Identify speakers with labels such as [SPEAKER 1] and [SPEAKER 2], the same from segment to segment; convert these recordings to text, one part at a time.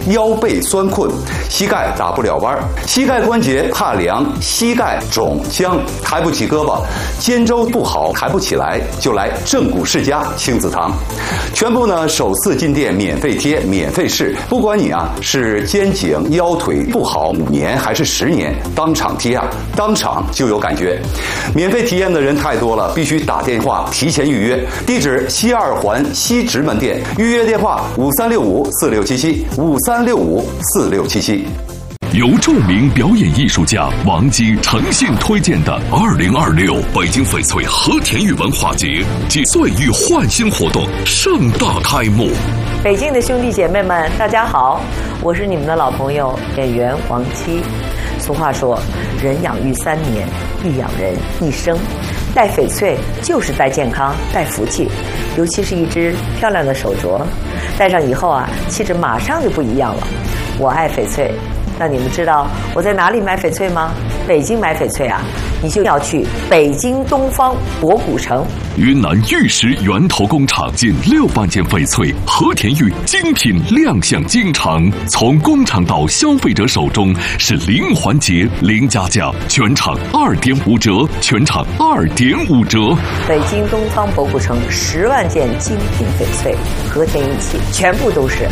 [SPEAKER 1] 腰背酸困，膝盖打不了弯，膝盖关节怕凉，膝盖肿僵，抬不起胳膊，肩周不好，抬不起来，就来正骨世家亲子堂，全部呢首次进店免费贴，免费试，不管你是肩颈腰腿不好5年还是10年，当场贴当场就有感觉。免费体验的人太多了，必须打电话提前预约。地址西2环西直门店，预约电话53654677，53654677。
[SPEAKER 2] 由著名表演艺术家王姬诚信推荐的2026北京翡翠和田玉文化节暨岁玉焕新活动盛大开幕。
[SPEAKER 3] 北京的兄弟姐妹们，大家好，我是你们的老朋友演员王姬。俗话说，人养育3年，亦养人一生。戴翡翠就是戴健康，戴福气，尤其是一只漂亮的手镯，戴上以后气质马上就不一样了。我爱翡翠。那你们知道我在哪里买翡翠吗？北京买翡翠你就要去北京东方博古城。
[SPEAKER 2] 云南玉石源头工厂近6万件翡翠和田玉精品亮相京城，从工厂到消费者手中是零环节零加价，全场2.5折，全场2.5折。
[SPEAKER 3] 北京东方博古城10万件精品翡翠和田玉器，全部都是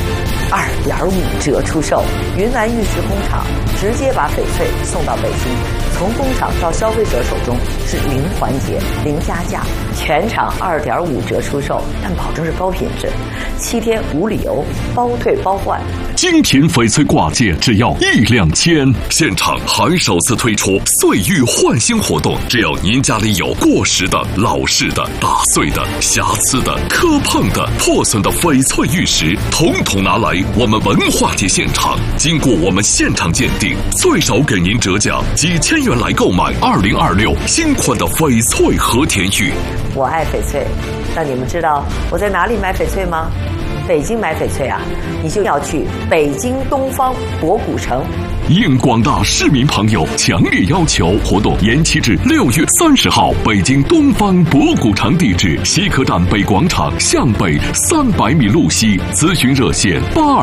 [SPEAKER 3] 2.5折出售。云南玉石工厂直接把翡翠送到北京，从工厂到消费者手中是零环节零加价，全场2.5折出售，但保证是高品质，7天无理由，包退包换。
[SPEAKER 2] 精品翡翠挂件只要1两千，现场还首次推出岁玉焕新活动，只要您家里有过时的、老式的、打碎的、瑕疵的、磕碰的、破损的翡翠玉石，统统拿来我们文化节现场，经过我们现场鉴定，最少给您折价几千元来购买2026新款的翡翠和田玉。
[SPEAKER 3] 我爱翡翠。那你们知道我在哪里买翡翠吗？北京买翡翠你就要去北京东方博古城。
[SPEAKER 2] 应广大市民朋友强烈要求，活动延期至6月30号，北京东方博古城，地址西客站北广场向北300米路西，咨询热线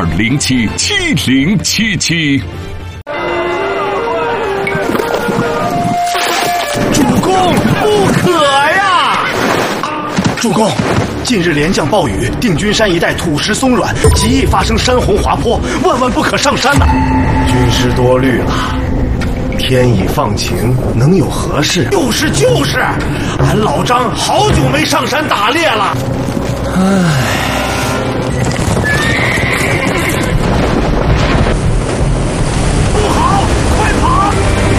[SPEAKER 2] 82077077。
[SPEAKER 4] 主公，不可呀！主公，近日连降暴雨，定军山一带土石松软，极易发生山洪滑坡，万万不可上山呐！军师多虑了，天已放晴，能有何事？就是，俺老张好久没上山打猎了。不好，快跑！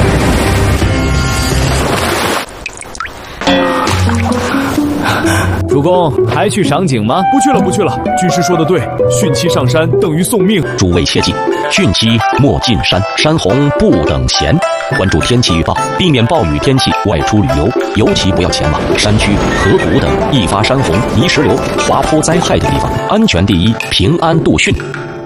[SPEAKER 5] 主公，还去赏景吗？
[SPEAKER 6] 不去了。军师说的对，汛期上山等于送命。
[SPEAKER 7] 诸位切记，汛期莫进山，山洪不等闲。关注天气预报，避免暴雨天气外出旅游，尤其不要前往山区、河谷等易发山洪、泥石流、滑坡灾害的地方。安全第一，平安度汛。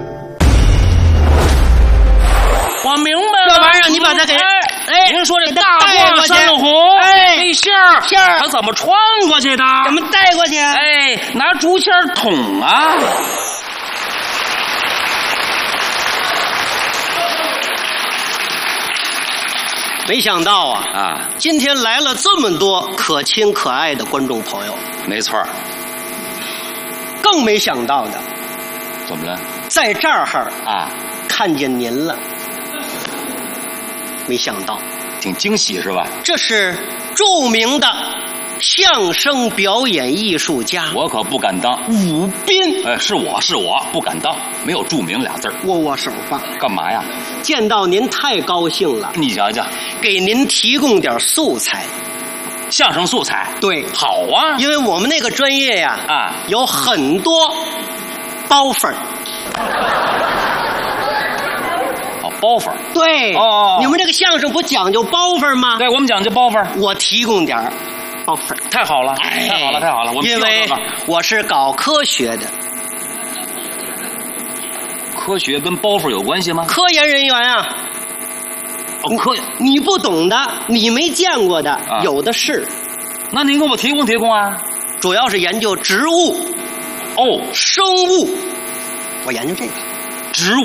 [SPEAKER 8] 我明白了，这玩意儿你把它给。您说这大过山洪，这线儿它怎么穿过去的？
[SPEAKER 9] 怎么带过去？
[SPEAKER 8] 拿竹签捅啊！
[SPEAKER 9] 没想到今天来了这么多可亲可爱的观众朋友。
[SPEAKER 8] 没错。
[SPEAKER 9] 更没想到的，
[SPEAKER 8] 怎么了？
[SPEAKER 9] 在这儿看见您了。没想到，
[SPEAKER 8] 挺惊喜是吧？
[SPEAKER 9] 这是著名的相声表演艺术家，
[SPEAKER 8] 我可不敢当。
[SPEAKER 9] 武斌，
[SPEAKER 8] 是我不敢当，没有著名俩字。
[SPEAKER 9] 握握手吧。
[SPEAKER 8] 干嘛呀？
[SPEAKER 9] 见到您太高兴了。
[SPEAKER 8] 你瞧瞧，
[SPEAKER 9] 给您提供点素材。
[SPEAKER 8] 相声素材？
[SPEAKER 9] 对，
[SPEAKER 8] 好啊。
[SPEAKER 9] 因为我们那个专业有很多包粉。
[SPEAKER 8] 包粉？
[SPEAKER 9] 对。你们这个相声不讲究包粉吗？
[SPEAKER 8] 对，我们讲究包粉。
[SPEAKER 9] 我提供点包粉。
[SPEAKER 8] 太好了，太好了！我们
[SPEAKER 9] 因为我是搞科学的。
[SPEAKER 8] 科学跟包粉有关系吗？
[SPEAKER 9] 科研人员你不懂的，你没见过的，有的是。
[SPEAKER 8] 那您给我提供啊！
[SPEAKER 9] 主要是研究植物、生物，我研究这个。
[SPEAKER 8] 植物